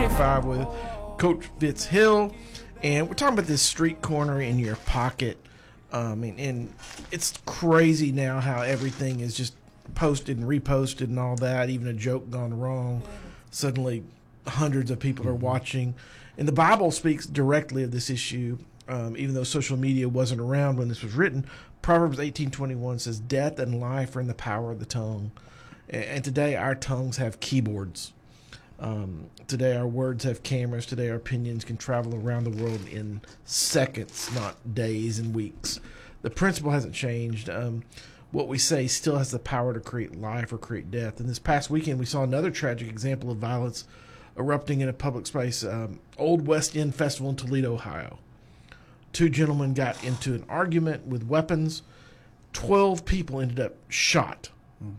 105 with Coach Fitz Hill, and we're talking about this street corner in your pocket. And it's crazy now how everything is just posted and reposted and all that. Even a joke gone wrong, suddenly hundreds of people are watching. And the Bible speaks directly of this issue, even though social media wasn't around when this was written. Proverbs 18:21 says, "Death and life are in the power of the tongue." And today our tongues have keyboards. Today our words have cameras. Today our opinions can travel around the world in seconds, not days and weeks. The principle hasn't changed. What we say still has the power to create life or create death. And this past weekend we saw another tragic example of violence erupting in a public space. Old West End Festival in Toledo, Ohio. Two gentlemen got into an argument with weapons. 12 people ended up shot.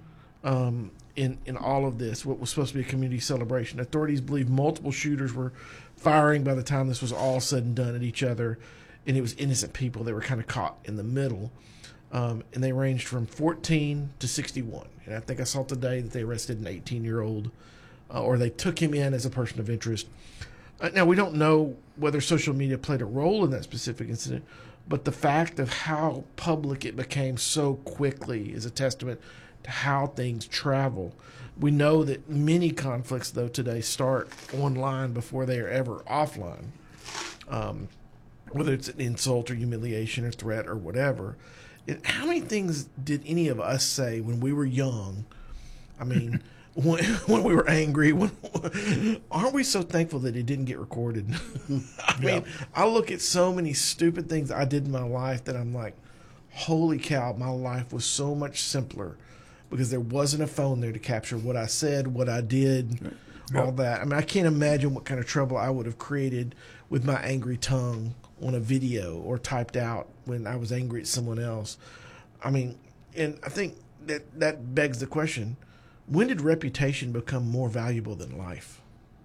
In all of this, what was supposed to be a community celebration. Authorities believe multiple shooters were firing by the time this was all said and done at each other, and it was innocent people that were kind of caught in the middle. And they ranged from 14 to 61. And I think I saw today that they arrested an 18-year-old, or they took him in as a person of interest. Now, we don't know whether social media played a role in that specific incident, but the fact of how public it became so quickly is a testament to how things travel. We know that many conflicts, though, today start online before they are ever offline, whether it's an insult or humiliation or threat or whatever. How many things did any of us say when we were young? I mean, when we were angry, aren't we so thankful that it didn't get recorded? I mean, I look at so many stupid things I did in my life that I'm like, holy cow, my life was so much simpler because there wasn't a phone there to capture what I said, what I did, all that. I mean, I can't imagine what kind of trouble I would have created with my angry tongue on a video or typed out when I was angry at someone else. I mean, and I think that begs the question, when did reputation become more valuable than life?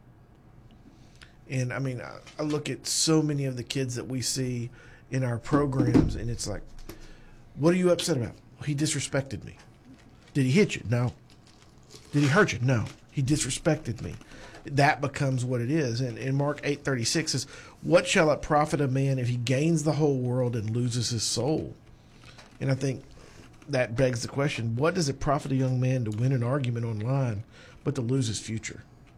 And I mean, I look at so many of the kids that we see in our programs, and it's like, what are you upset about? He disrespected me. Did he hit you? No. Did he hurt you? No. He disrespected me. That becomes what it is. And in Mark 8:36 says, "What shall it profit a man if he gains the whole world and loses his soul?" And I think that begs the question, what does it profit a young man to win an argument online but to lose his future?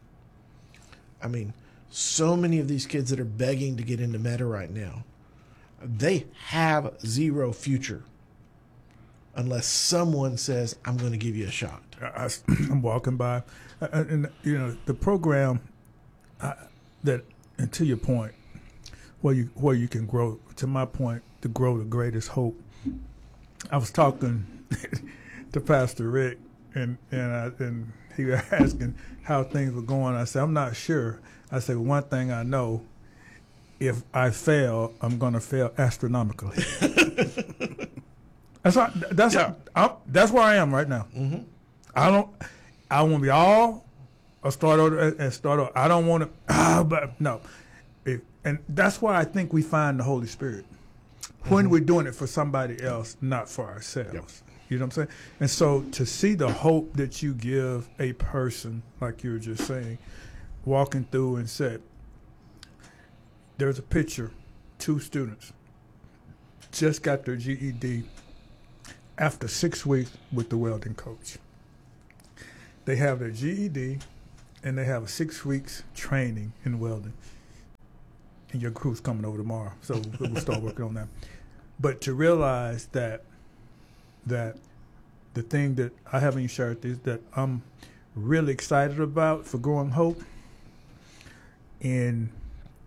I mean, so many of these kids that are begging to get into Meta right now, they have zero future unless someone says, I'm going to give you a shot. I'm walking by, and you know, the program that, and to your point, where you can grow, to my point, to grow the greatest hope. I was talking to Pastor Rick, and he was asking how things were going. I said, I'm not sure. I said, one thing I know, if I fail, I'm going to fail astronomically. That's where I am right now. Mm-hmm. I want to be all or start over and start over. I don't want to, but no. And that's why I think we find the Holy Spirit when we're doing it for somebody else, not for ourselves. Yep. You know what I'm saying? And so to see the hope that you give a person, like you were just saying, walking through and said, there's a picture, 2 students just got their GED after 6 weeks with the welding coach. They have their GED and they have a 6 weeks training in welding. And your crew's coming over tomorrow, so we'll start working on that. But to realize that the thing that I haven't shared is that I'm really excited about for Growing Hope. In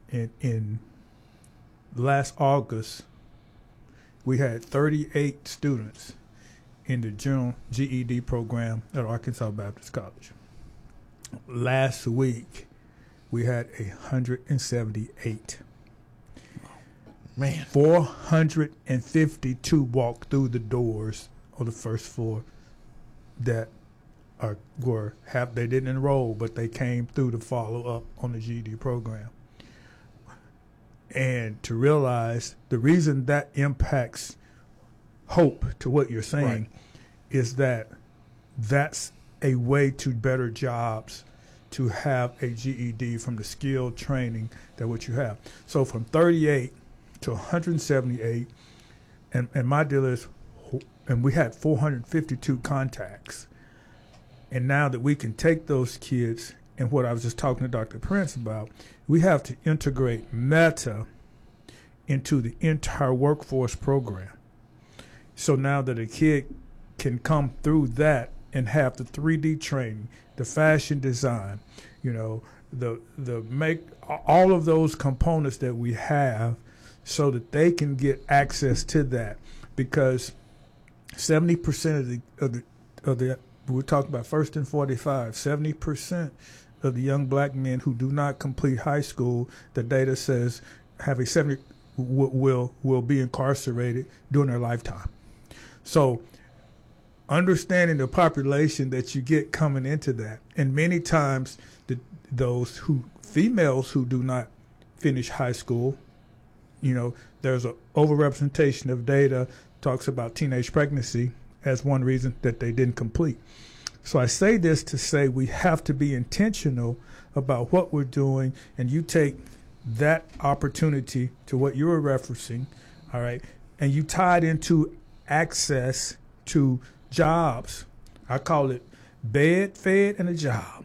last August, we had 38 students in the general GED program at Arkansas Baptist College. Last week, we had 178. Man. 452 walked through the doors on the first floor that they didn't enroll, but they came through to follow up on the GED program. And to realize the reason that impacts hope to what you're saying is that that's a way to better jobs to have a GED from the skill training that what you have. So from 38 to 178, and my deal is, and we had 452 contacts. And now that we can take those kids, and what I was just talking to Dr. Prince about, we have to integrate Meta into the entire workforce program. So now that a kid can come through that and have the 3D training, the fashion design, you know, the make all of those components that we have, so that they can get access to that, because 70% of the we're talking about first and 45, 70% of the young black men who do not complete high school, the data says, have a 70 will be incarcerated during their lifetime. So understanding the population that you get coming into that, and many times those females who do not finish high school, you know, there's an overrepresentation of data talks about teenage pregnancy as one reason that they didn't complete. So I say this to say we have to be intentional about what we're doing, and you take that opportunity to what you were referencing, all right, and you tie it into access to jobs. I call it bed, fed, and a job.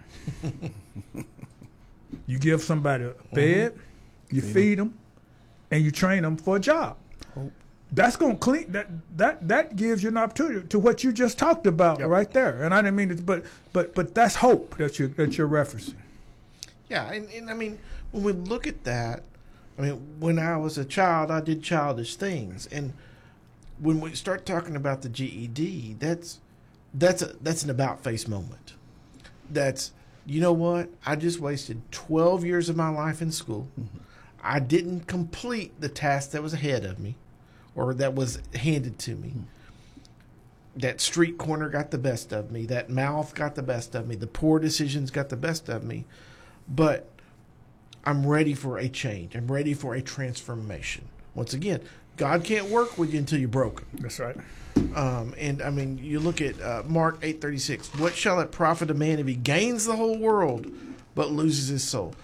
You give somebody a bed, you feed them, and you train them for a job. That's going to clean that gives you an opportunity to what you just talked about right there. And I didn't mean it, but that's hope that you're referencing. Yeah, and I mean, when we look at that, I mean, when I was a child, I did childish things, and when we start talking about the GED, that's an about face moment. That's, you know what? I just wasted 12 years of my life in school. Mm-hmm. I didn't complete the task that was ahead of me, or that was handed to me. That street corner got the best of me. That mouth got the best of me. The poor decisions got the best of me. But I'm ready for a change. I'm ready for a transformation. Once again, God can't work with you until you're broken. That's right. And I mean, you look at Mark 8:36. What shall it profit a man if he gains the whole world but loses his soul?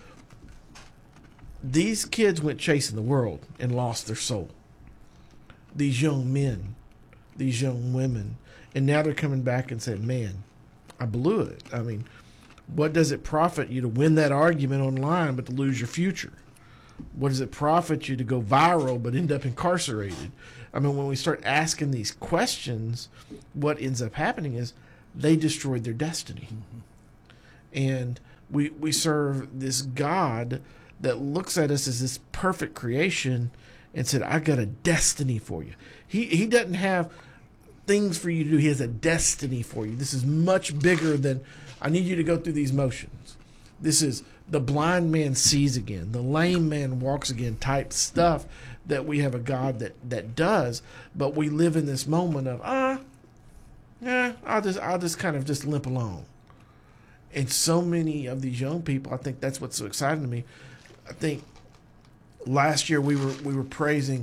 These kids went chasing the world and lost their soul. These young men, these young women, and now they're coming back and saying, man, I blew it. I mean, what does it profit you to win that argument online but to lose your future? What does it profit you to go viral but end up incarcerated? I mean, when we start asking these questions, what ends up happening is they destroyed their destiny. Mm-hmm. And we serve this God that looks at us as this perfect creation and said, I got a destiny for you. He doesn't have things for you to do. He has a destiny for you. This is much bigger than, I need you to go through these motions. This is the blind man sees again, the lame man walks again type stuff that we have a God that does, but we live in this moment of, I'll just kind of just limp along. And so many of these young people, I think that's what's so exciting to me. I think last year we were praising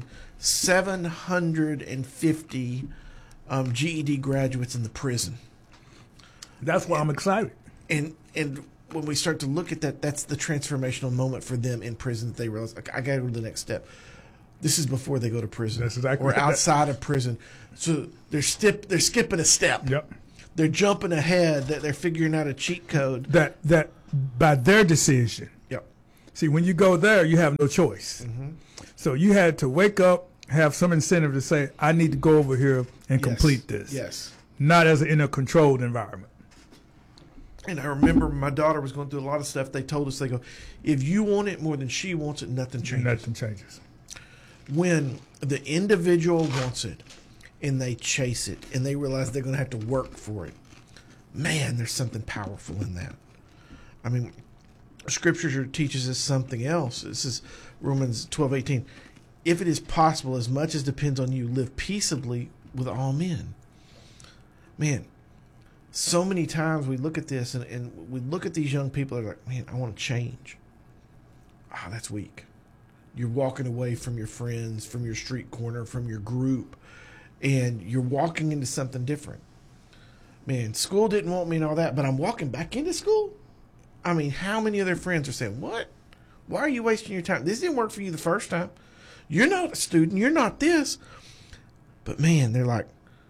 750 GED graduates in the prison. That's why I'm excited. And when we start to look at that, that's the transformational moment for them in prison. That they realize, I got to go to the next step. This is before they go to prison. That's exactly or outside of prison. So they're skipping a step. Yep. They're jumping ahead. That they're figuring out a cheat code. That by their decision. Yep. See, when you go there, you have no choice. Mm-hmm. So you had to wake up, have some incentive to say, I need to go over here and complete this. Yes. Not as in a controlled environment. And I remember my daughter was going through a lot of stuff. They told us, they go, if you want it more than she wants it, nothing changes. Nothing changes. When the individual wants it and they chase it and they realize they're going to have to work for it, man, there's something powerful in that. I mean, Scripture teaches us something else. This is Romans 12:18. If it is possible, as much as depends on you, live peaceably with all men. Man, so many times we look at this and we look at these young people and are like, man, I want to change. That's weak. You're walking away from your friends, from your street corner, from your group, and you're walking into something different. Man, school didn't want me and all that, but I'm walking back into school. I mean, how many of their friends are saying, what? Why are you wasting your time? This didn't work for you the first time. You're not a student. You're not this. But, man, they're like,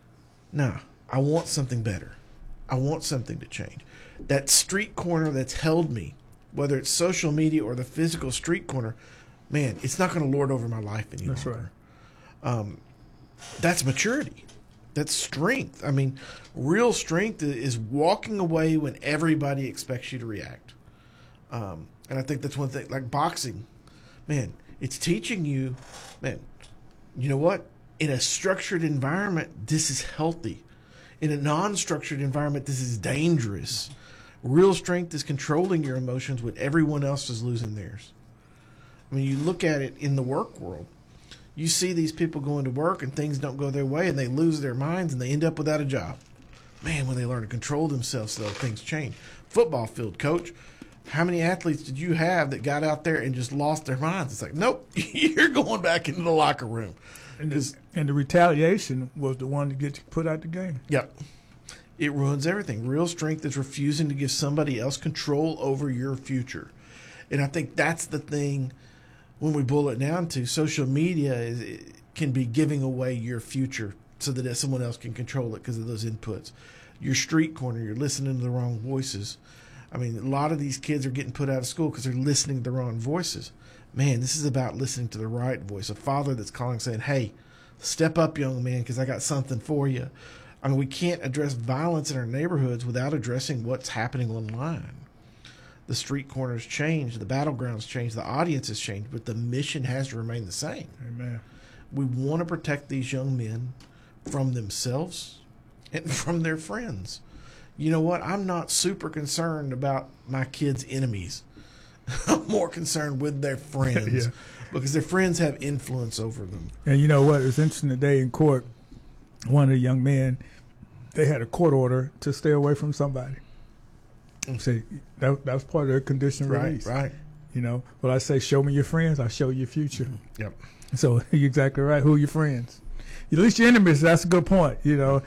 nah, I want something better. I want something to change. That street corner that's held me, whether it's social media or the physical street corner, man, it's not going to lord over my life anymore. That's right. That's maturity. That's strength. I mean, real strength is walking away when everybody expects you to react. And I think that's one thing, like boxing, man, it's teaching you, man, you know what? In a structured environment, this is healthy. In a non-structured environment, this is dangerous. Real strength is controlling your emotions when everyone else is losing theirs. I mean, you look at it in the work world. You see these people going to work and things don't go their way and they lose their minds and they end up without a job. Man, when they learn to control themselves, though, things change. Football field, coach. How many athletes did you have that got out there and just lost their minds? It's like, nope, you're going back into the locker room. And the retaliation was the one to get you put out the game. Yep. It ruins everything. Real strength is refusing to give somebody else control over your future. And I think that's the thing when we boil it down to. Social media can be giving away your future so that someone else can control it because of those inputs. Your street corner, you're listening to the wrong voices. I mean, a lot of these kids are getting put out of school because they're listening to the wrong voices. Man, this is about listening to the right voice. A father that's calling saying, hey, step up, young man, because I got something for you. I mean, we can't address violence in our neighborhoods without addressing what's happening online. The street corners change, the battlegrounds change, the audience has changed, but the mission has to remain the same. Amen. We want to protect these young men from themselves and from their friends. You know what? I'm not super concerned about my kids' enemies. I'm more concerned with their friends because their friends have influence over them. And you know what? It was interesting today in court. One of the young men, they had a court order to stay away from somebody. Say that was part of their conditional release. Right. You know, but I say, show me your friends, I'll show you your future. Yep. So you're exactly right. Who are your friends? At least your enemies. That's a good point. You know,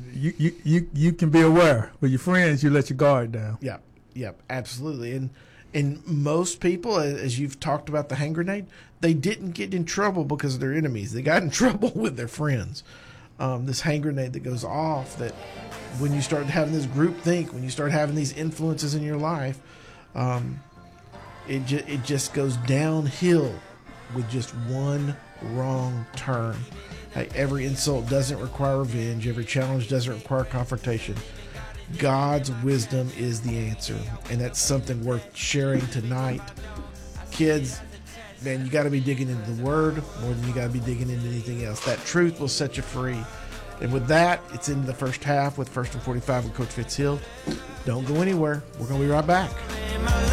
you can be aware. With your friends, you let your guard down. Yep. Absolutely. And most people, as you've talked about the hand grenade, they didn't get in trouble because of their enemies. They got in trouble with their friends. This hand grenade that goes off, that when you start having this group think, when you start having these influences in your life, it just goes downhill with just one wrong turn. Hey, every insult doesn't require revenge. Every challenge doesn't require confrontation. God's wisdom is the answer, and that's something worth sharing tonight. Kids, man, you got to be digging into the Word more than you got to be digging into anything else. That truth will set you free. And with that, it's into the first half with First and 45 with Coach Fitzhill. Don't go anywhere. We're going to be right back.